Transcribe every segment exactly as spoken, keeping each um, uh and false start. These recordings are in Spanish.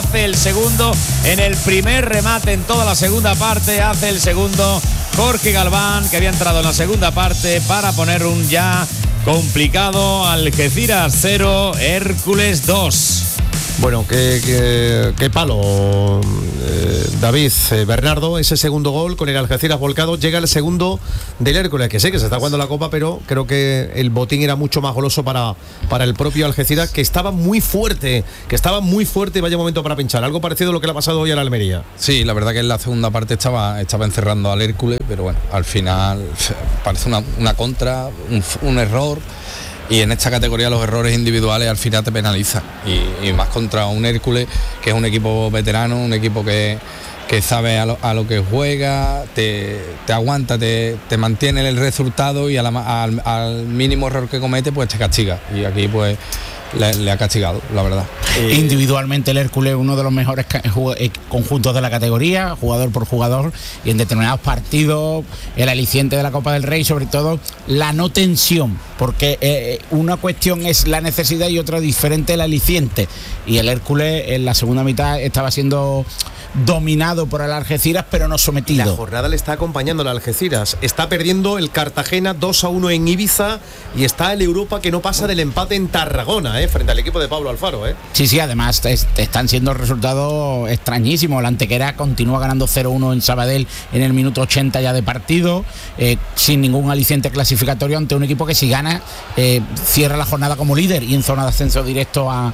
hace el segundo en el primer remate en toda la segunda parte, hace el segundo Jorge Galván, que había entrado en la segunda parte para poner un ya complicado Algeciras cero, Hércules dos. Bueno, qué, qué, qué palo, eh, David, eh, Bernardo, ese segundo gol con el Algeciras volcado, llega el segundo del Hércules, que sé que se está jugando la Copa, pero creo que el botín era mucho más goloso para, para el propio Algeciras, que estaba muy fuerte, que estaba muy fuerte y vaya momento para pinchar, algo parecido a lo que le ha pasado hoy a la Almería. Sí, la verdad que en la segunda parte estaba, estaba encerrando al Hércules, pero bueno, al final parece una, una contra, un, un error. Y en esta categoría los errores individuales al final te penalizan y, y más contra un Hércules que es un equipo veterano, un equipo que, que sabe a lo, a lo que juega, te, te aguanta, te, te mantiene el resultado y a la, al, al mínimo error que comete pues te castiga, y aquí pues le, le ha castigado, la verdad. Eh, Individualmente el Hércules es uno de los mejores conjuntos de la categoría, jugador por jugador, y en determinados partidos el aliciente de la Copa del Rey, sobre todo la no tensión, porque eh, una cuestión es la necesidad y otra diferente el aliciente, y el Hércules en la segunda mitad estaba siendo dominado por el Algeciras, pero no sometido. La jornada le está acompañando al Algeciras, está perdiendo el Cartagena dos a uno en Ibiza y está el Europa que no pasa del empate en Tarragona, eh, frente al equipo de Pablo Alfaro. Eh. Sí, sí, además es, están siendo resultados extrañísimos. La Antequera continúa ganando cero uno en Sabadell en el minuto ochenta ya de partido, eh, sin ningún aliciente clasificatorio ante un equipo que si gana eh, cierra la jornada como líder y en zona de ascenso directo a,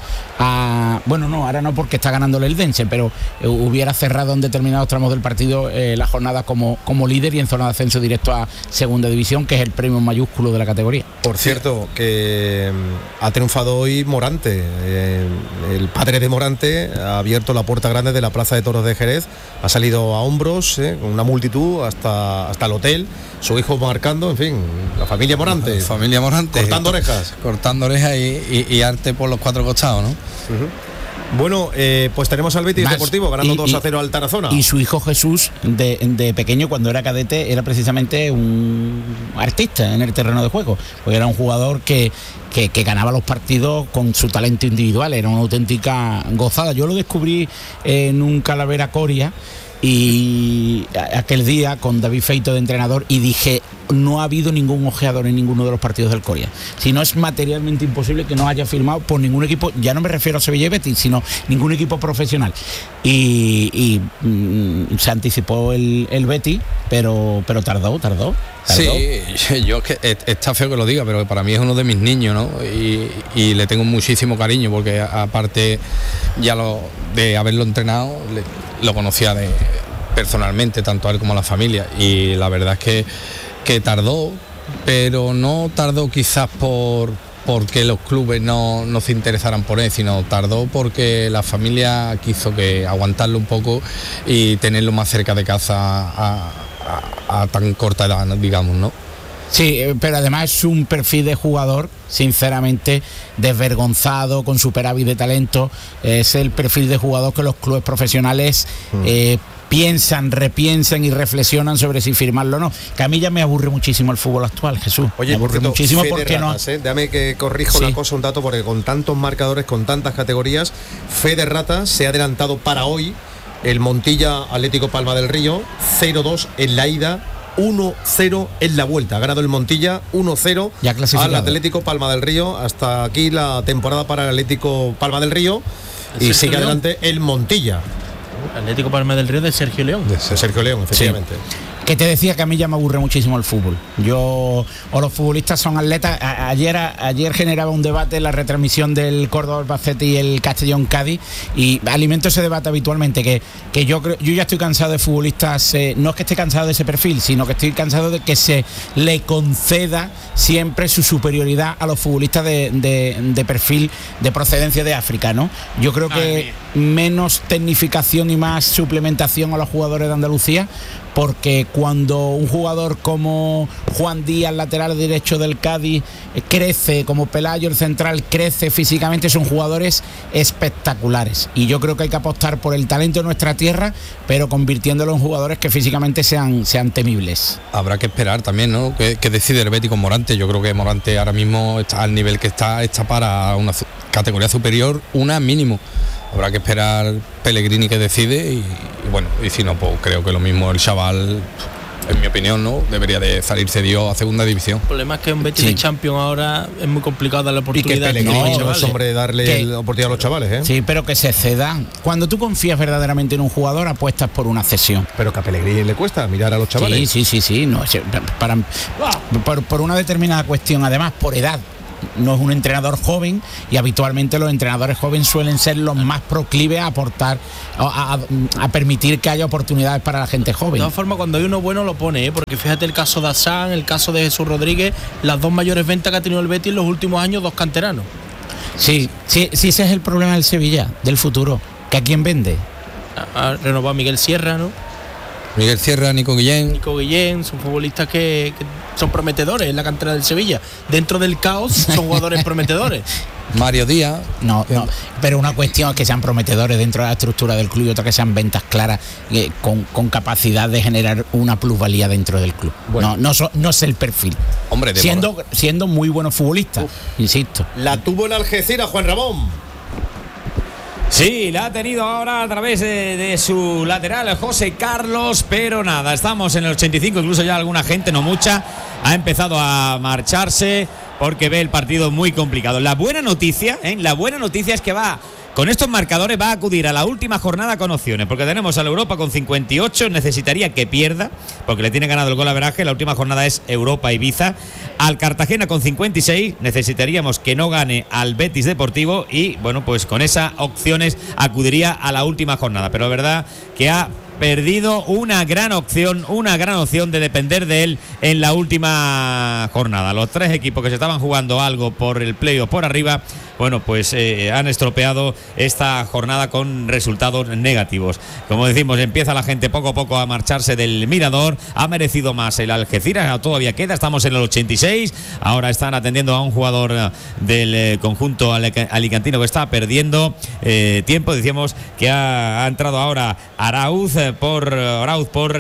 a bueno, no, ahora no porque está ganando el Eldense, pero eh, hubiera cerrado en determinados tramos del partido eh, la jornada como, como líder y en zona de ascenso directo a segunda división, que es el premio mayúsculo de la categoría. Por cierto, que ha triunfado hoy Morante, eh, el padre de Morante ha abierto la puerta grande de la Plaza de Toros de Jerez, ha salido a hombros eh, con una multitud hasta, hasta el hotel, su hijo marcando, en fin, la familia Morante. La familia Morante. Cortando orejas. Cortando orejas y, y, y arte por los cuatro costados, ¿no? Uh-huh. Bueno, eh, pues tenemos al Betis Más, Deportivo ganando y, dos a cero al Tarazona. Y su hijo Jesús, de, de pequeño, cuando era cadete, era precisamente un artista en el terreno de juego, porque era un jugador que, que, que ganaba los partidos con su talento individual, era una auténtica gozada. Yo lo descubrí en un Calavera Coria, y aquel día con David Feito de entrenador, y dije, no ha habido ningún ojeador en ninguno de los partidos del Coria, si no es materialmente imposible que no haya firmado por ningún equipo, ya no me refiero a Sevilla y Betis, sino ningún equipo profesional, y, y mm, se anticipó el, el Betis, pero, pero tardó, tardó Sí, yo es que está feo que lo diga, pero para mí es uno de mis niños, ¿no? Y, y le tengo muchísimo cariño, porque aparte ya lo de haberlo entrenado, le, lo conocía de, personalmente, tanto a él como a la familia, y la verdad es que, que tardó, pero no tardó quizás por porque los clubes no, no se interesaran por él, sino tardó porque la familia quiso que aguantarlo un poco y tenerlo más cerca de casa a, a, a tan corta edad, digamos, ¿no? Sí, pero además es un perfil de jugador, sinceramente, desvergonzado, con superávit de talento. Es el perfil de jugador que los clubes profesionales mm. eh, piensan, repiensan y reflexionan sobre si firmarlo o no. Que a mí ya me aburre muchísimo el fútbol actual, Jesús. Oye, me aburre muchísimo porque ratas, no. ¿eh? Déjame que corrijo sí. una cosa, un dato, porque con tantos marcadores, con tantas categorías, Fe de Ratas se ha adelantado para hoy el Montilla Atlético Palma del Río, cero dos en la ida, uno cero en la vuelta. Ha ganado el Montilla uno cero al Atlético Palma del Río. Hasta aquí la temporada para el Atlético Palma del Río. Y sigue León? adelante el Montilla. Atlético Palma del Río de Sergio León. De Sergio León, efectivamente. Sí. Que te decía que a mí ya me aburre muchísimo el fútbol. Yo, o los futbolistas son atletas. A, ayer, a, ayer generaba un debate en la retransmisión del Córdoba Albacete y el Castellón Cádiz, y alimento ese debate habitualmente, que, que yo creo, yo ya estoy cansado de futbolistas, eh, no es que esté cansado de ese perfil, sino que estoy cansado de que se le conceda siempre su superioridad a los futbolistas de, de, de perfil de procedencia de África, ¿no? Yo creo que menos tecnificación y más suplementación a los jugadores de Andalucía, porque cuando un jugador como Juan Díaz, lateral derecho del Cádiz, crece, como Pelayo, el central, crece físicamente, son jugadores espectaculares, y yo creo que hay que apostar por el talento de nuestra tierra, pero convirtiéndolo en jugadores que físicamente sean, sean temibles. Habrá que esperar también, ¿no? ¿Qué, qué decide el Betis con Morante? Yo creo que Morante ahora mismo está al nivel que está, está para una categoría superior, una mínimo. habrá que esperar Pellegrini que decide y, y bueno, y si no, pues creo que lo mismo el chaval, en mi opinión, no debería de salir cedido a segunda división. El problema es que un Betis sí. de Champions ahora es muy complicado darle oportunidad. Y que Pellegrini no es hombre de darle que, la oportunidad a los chavales, ¿eh? Sí, pero que se cedan. Cuando tú confías verdaderamente en un jugador, apuestas por una cesión. Pero que a Pellegrini le cuesta mirar a los chavales. Sí, sí, sí, sí. No, para, por, por una determinada cuestión, además, por edad. No es un entrenador joven y habitualmente los entrenadores jóvenes suelen ser los más proclives a aportar, a, a, a permitir que haya oportunidades para la gente joven. De todas formas, cuando hay uno bueno lo pone, ¿eh? Porque fíjate el caso de Assán, el caso de Jesús Rodríguez, las dos mayores ventas que ha tenido el Betis en los últimos años, dos canteranos. Sí, sí, sí, ese es el problema del Sevilla, del futuro, que a quién vende. Ha renovado a Miguel Sierra, ¿no? Miguel Sierra, Nico Guillén. Nico Guillén, son futbolistas que, que son prometedores en la cantera del Sevilla. Dentro del caos son jugadores prometedores. Mario Díaz. No, no, pero una cuestión es que sean prometedores dentro de la estructura del club y otra que sean ventas claras eh, con, con capacidad de generar una plusvalía dentro del club. Bueno. No, no, so, no es el perfil. Hombre, de siendo, siendo muy buenos futbolistas, Uf. insisto. La tuvo en Algeciras, Juan Ramón. Sí, la ha tenido ahora a través de, de su lateral José Carlos, pero nada, estamos en el ochenta y cinco, incluso ya alguna gente, no mucha, ha empezado a marcharse porque ve el partido muy complicado. La buena noticia, ¿eh? la buena noticia es que va, con estos marcadores va a acudir a la última jornada con opciones, porque tenemos a la Europa con cincuenta y ocho, necesitaría que pierda, porque le tiene ganado el gol averaje, la última jornada es Europa Ibiza. Al Cartagena con cincuenta y seis, necesitaríamos que no gane al Betis Deportivo y, bueno, pues con esas opciones acudiría a la última jornada, pero es verdad que ha perdido una gran opción, una gran opción de depender de él en la última jornada. Los tres equipos que se estaban jugando algo por el playoff por arriba, bueno, pues eh, han estropeado esta jornada con resultados negativos. Como decimos, empieza la gente poco a poco a marcharse del Mirador. Ha merecido más el Algeciras, todavía queda, estamos en el ochenta y seis. Ahora están atendiendo a un jugador del eh, conjunto alicantino que está perdiendo eh, tiempo. Decíamos que ha, ha entrado ahora Arauz por Arauz por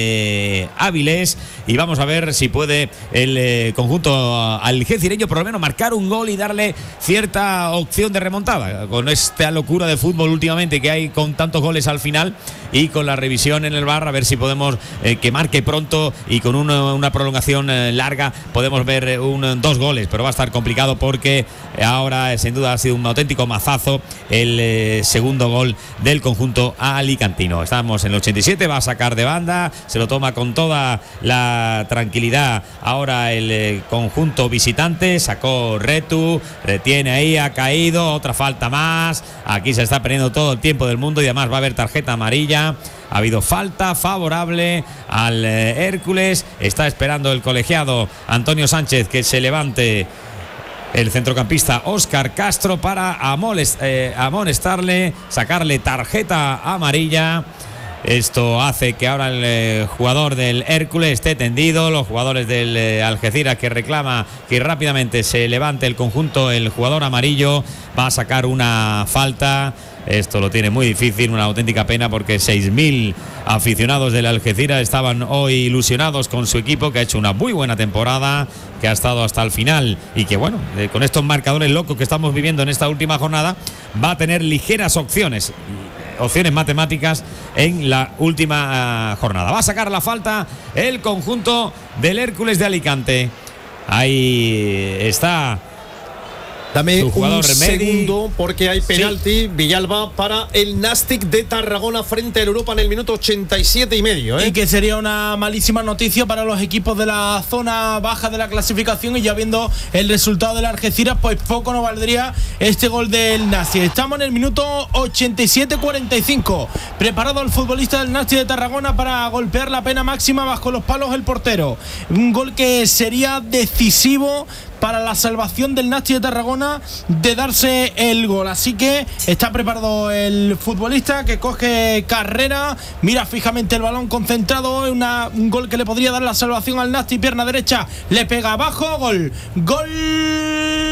eh, Áviles, y vamos a ver si puede el eh, conjunto algecireño por lo menos marcar un gol y darle cierta opción de remontada con esta locura de fútbol últimamente que hay con tantos goles al final, y con la revisión en el V A R a ver si podemos eh, que marque pronto y con una, una prolongación eh, larga podemos ver un, dos goles, pero va a estar complicado porque ahora sin duda ha sido un auténtico mazazo el eh, segundo gol del conjunto alicantino. Estamos en el ochenta y siete, va a sacar de banda, se lo toma con toda la tranquilidad ahora el eh, conjunto visitante, sacó Retu, retiene ahí, ha caído, otra falta más, aquí se está perdiendo todo el tiempo del mundo y además va a haber tarjeta amarilla. Ha habido falta favorable al eh, Hércules, está esperando el colegiado Antonio Sánchez que se levante el centrocampista Óscar Castro para amolest, eh, amonestarle, sacarle tarjeta amarilla. Esto hace que ahora el eh, jugador del Hércules esté tendido, los jugadores del eh, Algeciras que reclama que rápidamente se levante el conjunto, el jugador amarillo va a sacar una falta. Esto lo tiene muy difícil, una auténtica pena porque seis mil aficionados del Algeciras estaban hoy ilusionados con su equipo, que ha hecho una muy buena temporada, que ha estado hasta el final y que bueno, eh, con estos marcadores locos que estamos viviendo en esta última jornada, va a tener ligeras opciones. Opciones matemáticas en la última uh, jornada. Va a sacar la falta el conjunto del Hércules de Alicante. Ahí está. Dame un segundo porque hay penalti, sí. Villalba para el Nàstic de Tarragona frente al Europa en el minuto ochenta y siete y medio. ¿eh? Y que sería una malísima noticia para los equipos de la zona baja de la clasificación, y ya viendo el resultado del Algeciras, pues poco nos valdría este gol del Nàstic. Estamos en el minuto ochenta y siete cuarenta y cinco. Preparado el futbolista del Nàstic de Tarragona para golpear la pena máxima bajo los palos el portero. Un gol que sería decisivo para la salvación del Nàstic de Tarragona de darse el gol. Así que está preparado el futbolista que coge carrera, mira fijamente el balón concentrado, una, un gol que le podría dar la salvación al Nàstic, pierna derecha, le pega abajo, gol, gol